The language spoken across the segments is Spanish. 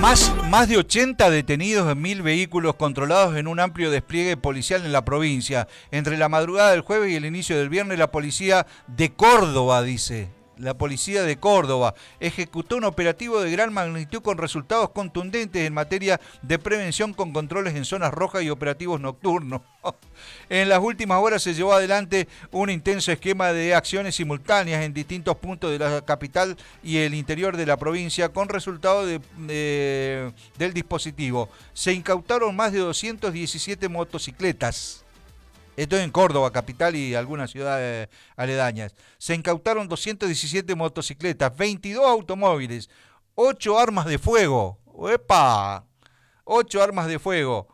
Más de 80 detenidos en 1000 vehículos controlados en un amplio despliegue policial en la provincia. Entre la madrugada del jueves y el inicio del viernes, la policía de Córdoba, la policía de Córdoba ejecutó un operativo de gran magnitud con resultados contundentes en materia de prevención con controles en zonas rojas y operativos nocturnos. En las últimas horas se llevó adelante un intenso esquema de acciones simultáneas en distintos puntos de la capital y el interior de la provincia con resultado del dispositivo. Se incautaron más de 217 motocicletas. Esto en Córdoba, capital y algunas ciudades aledañas. Se incautaron 217 motocicletas, 22 automóviles, 8 armas de fuego. ¡Epa! 8 armas de fuego,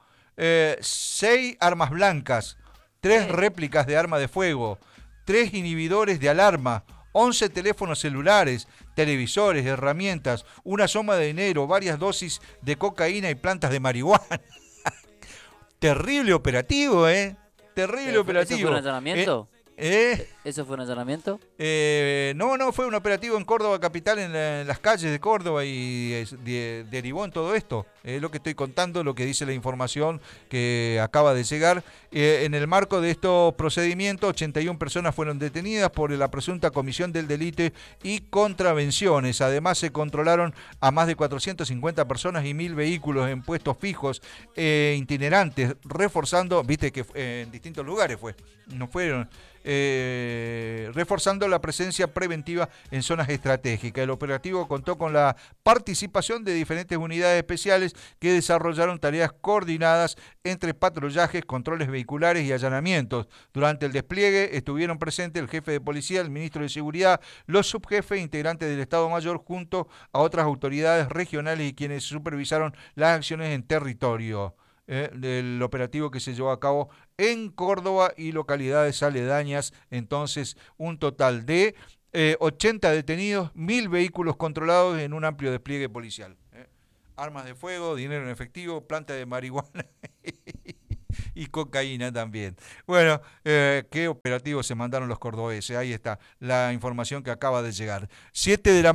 6 armas blancas, 3 réplicas de arma de fuego, 3 inhibidores de alarma, 11 teléfonos celulares, televisores, herramientas, una suma de dinero, varias dosis de cocaína y plantas de marihuana. Terrible operativo, ¿eh? Terrible operativo. ¿Eso fue un allanamiento? ¿Eso fue un allanamiento? No, fue un operativo en Córdoba capital, en las calles de Córdoba y derivó en todo esto. Es lo que estoy contando, lo que dice la información que acaba de llegar. En el marco de estos procedimientos, 81 personas fueron detenidas por la presunta comisión del delito y contravenciones. Además, se controlaron a más de 450 personas y 1000 vehículos en puestos fijos itinerantes, reforzando, viste que en distintos lugares no fueron. Reforzando la presencia preventiva en zonas estratégicas. El operativo contó con la participación de diferentes unidades especiales que desarrollaron tareas coordinadas entre patrullajes, controles vehiculares y allanamientos. Durante el despliegue estuvieron presentes el jefe de policía, el ministro de Seguridad, los subjefes e integrantes del Estado Mayor junto a otras autoridades regionales y quienes supervisaron las acciones en territorio. Del operativo que se llevó a cabo en Córdoba y localidades aledañas. Entonces, un total de 80 detenidos, 1000 vehículos controlados en un amplio despliegue policial. Armas de fuego, dinero en efectivo, planta de marihuana y cocaína también. Bueno, qué operativo se mandaron los cordobeses. Ahí está la información que acaba de llegar. 8 de la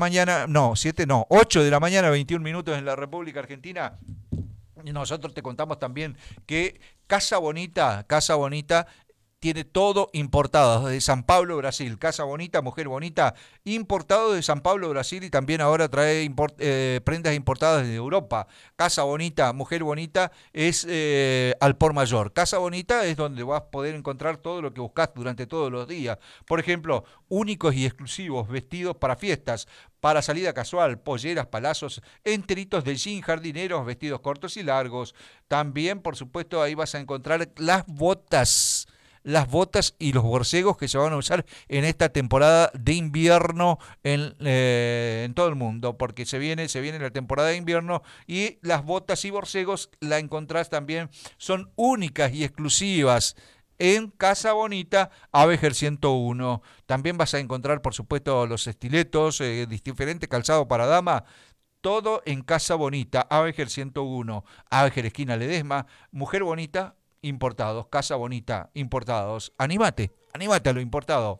mañana, 21 minutos en la República Argentina. Nosotros te contamos también que Casa Bonita tiene todo importado de San Pablo, Brasil. Casa Bonita, Mujer Bonita, importado de San Pablo, Brasil y también ahora trae prendas importadas de Europa. Casa Bonita, Mujer Bonita es al por mayor. Casa Bonita es donde vas a poder encontrar todo lo que buscas durante todos los días. Por ejemplo, únicos y exclusivos vestidos para fiestas, para salida casual, polleras, palazos, enteritos de jean, jardineros, vestidos cortos y largos. También, por supuesto, ahí vas a encontrar las botas y los borcegos que se van a usar en esta temporada de invierno en todo el mundo, porque se viene la temporada de invierno y las botas y borcegos la encontrás también, son únicas y exclusivas en Casa Bonita, Avejer 101. También vas a encontrar, por supuesto, los estiletos, diferente calzado para dama. Todo en Casa Bonita, Avejer 101, Avejer esquina Ledesma, Mujer Bonita, importados, Casa Bonita, importados. Anímate a lo importado.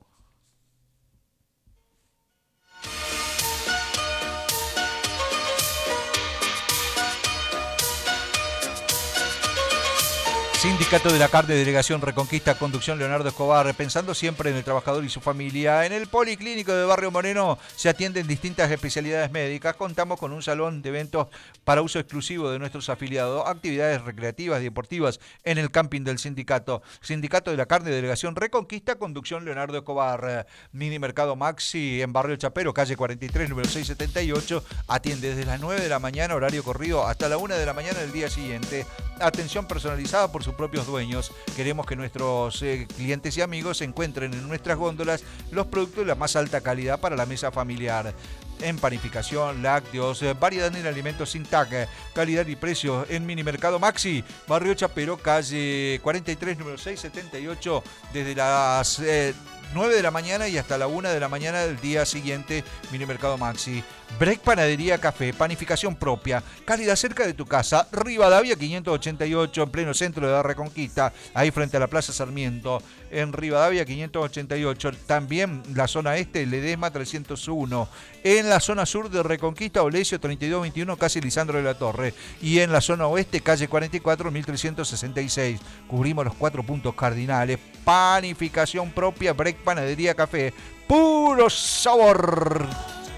Sindicato de la Carne, Delegación Reconquista, Conducción Leonardo Escobar, pensando siempre en el trabajador y su familia. En el Policlínico de Barrio Moreno se atienden distintas especialidades médicas. Contamos con un salón de eventos para uso exclusivo de nuestros afiliados, actividades recreativas y deportivas en el camping del sindicato. Sindicato de la Carne, Delegación Reconquista, Conducción Leonardo Escobar. Mini Mercado Maxi en Barrio Chapero, calle 43, número 678. Atiende desde las 9 de la mañana, horario corrido, hasta la 1 de la mañana del día siguiente. Atención personalizada por sus propios dueños. Queremos que nuestros clientes y amigos encuentren en nuestras góndolas los productos de la más alta calidad para la mesa familiar. En panificación, lácteos, variedad en alimentos sin TAC, calidad y precios en Mini Mercado Maxi, Barrio Chapero, calle 43, número 678, desde las 9 de la mañana y hasta la 1 de la mañana del día siguiente. Mini Mercado Maxi. Break Panadería Café, panificación propia, calidad cerca de tu casa, Rivadavia 588, en pleno centro de la Reconquista, ahí frente a la Plaza Sarmiento. en Rivadavia 588. También la zona este, Ledesma 301. En la zona sur de Reconquista, Olesio 3221, casi Lisandro de la Torre. Y en la zona oeste, calle 44, 1366. Cubrimos los 4 puntos cardinales. Panificación propia, break, panadería, café. ¡Puro sabor!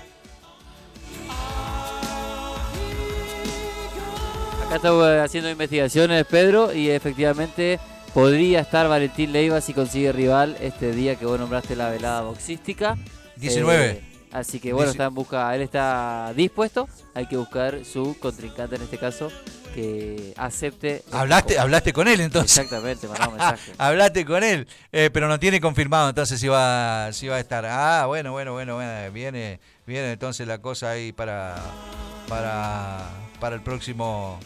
Acá estamos haciendo investigaciones, Pedro, y efectivamente podría estar Valentín Leiva si consigue rival este día que vos nombraste la velada boxística. 19. Así que bueno, está en busca, él está dispuesto, hay que buscar su contrincante en este caso que acepte. ¿Hablaste con él entonces? Exactamente, mandamos un mensaje. Hablaste con él, pero no tiene confirmado entonces si va a estar. Ah, bueno, viene entonces la cosa ahí para el próximo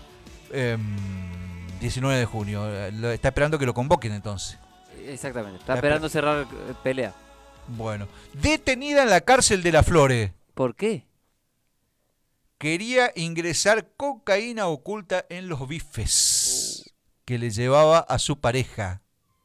19 de junio. Está esperando que lo convoquen entonces. Exactamente, está esperando cerrar pelea. Bueno, detenida en la cárcel de Las Flores. ¿Por qué? Quería ingresar cocaína oculta en los bifes que le llevaba a su pareja.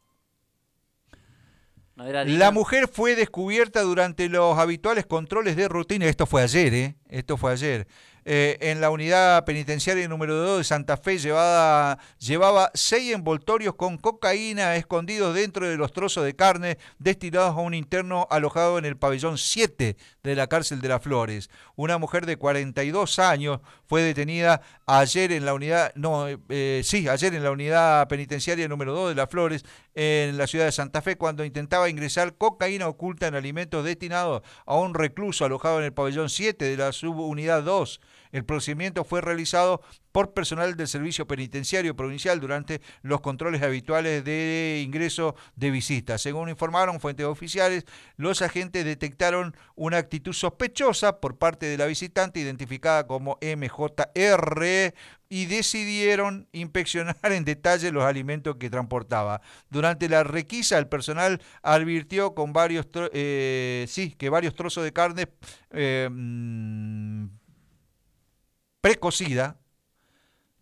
¿No era La mujer fue descubierta durante los habituales controles de rutina. Esto fue ayer, en la unidad penitenciaria número 2 de Santa Fe llevaba 6 envoltorios con cocaína escondidos dentro de los trozos de carne destinados a un interno alojado en el pabellón 7 de la cárcel de Las Flores. Una mujer de 42 años fue detenida ayer en la unidad penitenciaria número 2 de Las Flores en la ciudad de Santa Fe cuando intentaba ingresar cocaína oculta en alimentos destinados a un recluso alojado en el pabellón 7 de la subunidad 2. El procedimiento fue realizado por personal del Servicio Penitenciario Provincial durante los controles habituales de ingreso de visitas. Según informaron fuentes oficiales, los agentes detectaron una actitud sospechosa por parte de la visitante identificada como MJR y decidieron inspeccionar en detalle los alimentos que transportaba. Durante la requisa, el personal advirtió que varios trozos de carne precocida,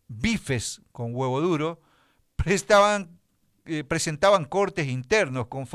bifes con huevo duro, presentaban cortes internos con